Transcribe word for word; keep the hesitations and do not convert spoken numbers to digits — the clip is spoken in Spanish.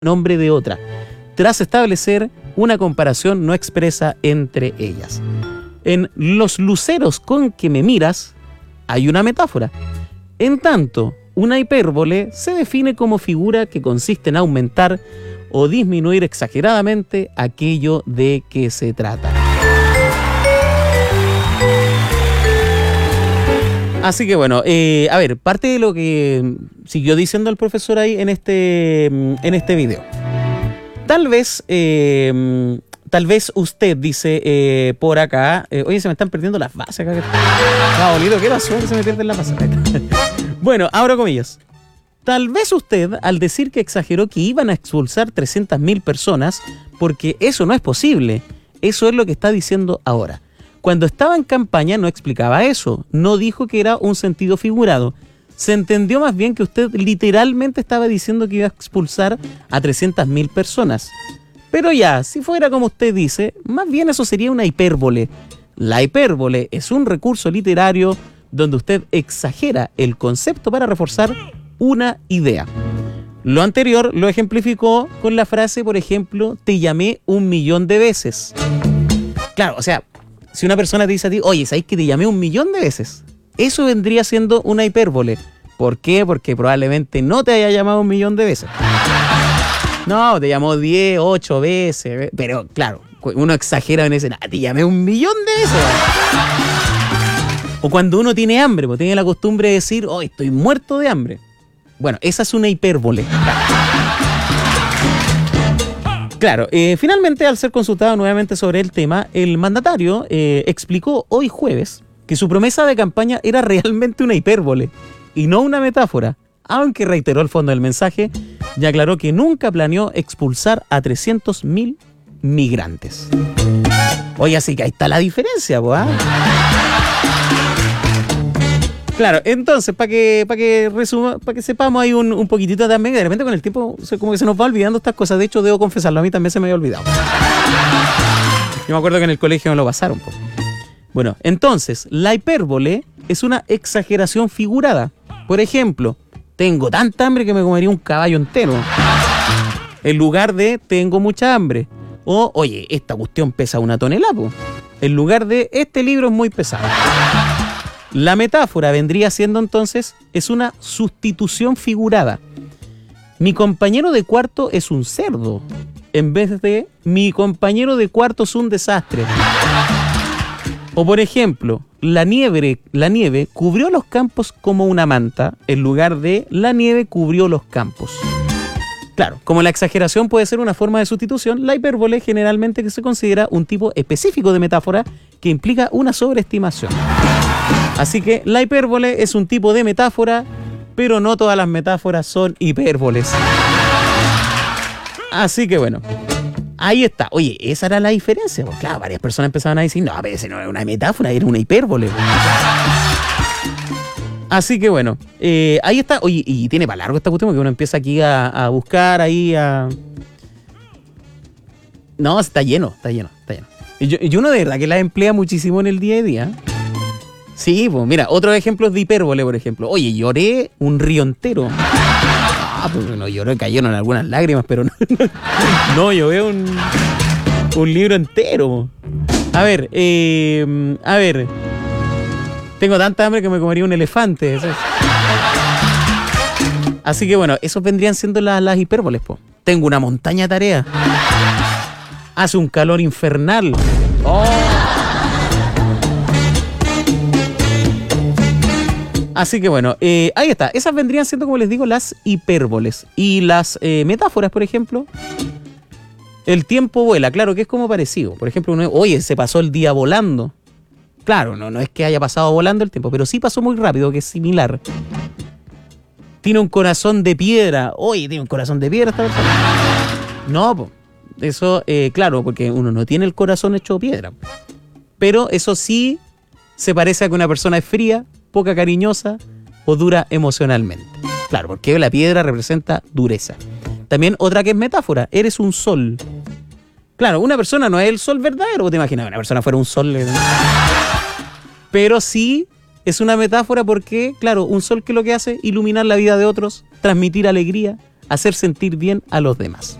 nombre de otra, tras establecer una comparación no expresa entre ellas. En los luceros con que me miras hay una metáfora. En tanto, una hipérbole se define como figura que consiste en aumentar o disminuir exageradamente aquello de que se trata. Así que bueno, eh, a ver, parte de lo que siguió diciendo el profesor ahí en este, en este video. Tal vez, eh, tal vez usted dice eh, por acá, eh, oye, se me están perdiendo las bases acá. Ah, boludo, ¿qué pasó? Que se me pierden las bases. Bueno, abro comillas. Tal vez usted, al decir que exageró que iban a expulsar trescientas mil personas, porque eso no es posible, eso es lo que está diciendo ahora. Cuando estaba en campaña no explicaba eso, no dijo que era un sentido figurado. Se entendió más bien que usted literalmente estaba diciendo que iba a expulsar a trescientas mil personas. Pero ya, si fuera como usted dice, más bien eso sería una hipérbole. La hipérbole es un recurso literario donde usted exagera el concepto para reforzar una idea. Lo anterior lo ejemplificó con la frase, por ejemplo, te llamé un millón de veces. Claro, o sea, si una persona te dice a ti, oye, ¿sabes que te llamé un millón de veces? Eso vendría siendo una hipérbole. ¿Por qué? Porque probablemente no te haya llamado un millón de veces. No, te llamó diez, ocho veces. Pero claro, uno exagera en ese, ah, te llamé un millón de veces. O cuando uno tiene hambre, pues tiene la costumbre de decir, oh, estoy muerto de hambre. Bueno, esa es una hipérbole. Claro, eh, finalmente, al ser consultado nuevamente sobre el tema, el mandatario eh, explicó hoy jueves que su promesa de campaña era realmente una hipérbole y no una metáfora, aunque reiteró el fondo del mensaje y aclaró que nunca planeó expulsar a trescientos mil migrantes. Oye, así que ahí está la diferencia, ¿pues? Claro, entonces, para que, para que resuma, para que sepamos ahí un, un poquitito también, de repente con el tiempo como que se nos va olvidando estas cosas. De hecho, debo confesarlo, a mí también se me había olvidado. Yo me acuerdo que en el colegio me lo pasaron. Po. Bueno, entonces, la hipérbole es una exageración figurada. Por ejemplo, tengo tanta hambre que me comería un caballo entero. En lugar de tengo mucha hambre. O, oye, esta cuestión pesa una tonelada. Po. En lugar de este libro es muy pesado. La metáfora vendría siendo entonces, es una sustitución figurada. Mi compañero de cuarto es un cerdo, en vez de mi compañero de cuarto es un desastre. O por ejemplo, la nieve, la nieve cubrió los campos como una manta, en lugar de la nieve cubrió los campos. Claro, como la exageración puede ser una forma de sustitución, la hipérbole generalmente se considera un tipo específico de metáfora que implica una sobreestimación. Así que la hipérbole es un tipo de metáfora, pero no todas las metáforas son hipérboles. Así que bueno, ahí está. Oye, esa era la diferencia. Pues claro, varias personas empezaban a decir, no, pero ese no era una metáfora, era una hipérbole. Así que bueno, eh, ahí está. Oye, y tiene para largo esta cuestión porque uno empieza aquí a, a buscar ahí a... No, está lleno, está lleno, está lleno. Y, yo, y uno de verdad que la emplea muchísimo en el día a día. Sí, pues mira, otros ejemplos de hipérbole, por ejemplo. Oye, lloré un río entero. Ah, pues no lloré, cayeron algunas lágrimas, pero no, no, no yo veo un, un libro entero. A ver, eh, a ver. Tengo tanta hambre que me comería un elefante. ¿Sabes? Así que bueno, esos vendrían siendo las, las hipérboles, po. Tengo una montaña de tarea. Hace un calor infernal. Oh. Así que bueno, eh, ahí está. Esas vendrían siendo, como les digo, las hipérboles. Y las eh, metáforas, por ejemplo, el tiempo vuela. Claro que es como parecido. Por ejemplo, uno, oye, se pasó el día volando. Claro, no, no es que haya pasado volando el tiempo, pero sí pasó muy rápido, que es similar. Tiene un corazón de piedra. Oye, tiene un corazón de piedra esta persona. No, pues, eso, eh, claro, porque uno no tiene el corazón hecho piedra. Pero eso sí se parece a que una persona es fría, poca cariñosa o dura emocionalmente. Claro, porque la piedra representa dureza. También otra que es metáfora, eres un sol. Claro, una persona no es el sol verdadero, ¿te imaginas? Una persona fuera un sol. Pero sí es una metáfora porque, claro, un sol que lo que hace, iluminar la vida de otros, transmitir alegría, hacer sentir bien a los demás.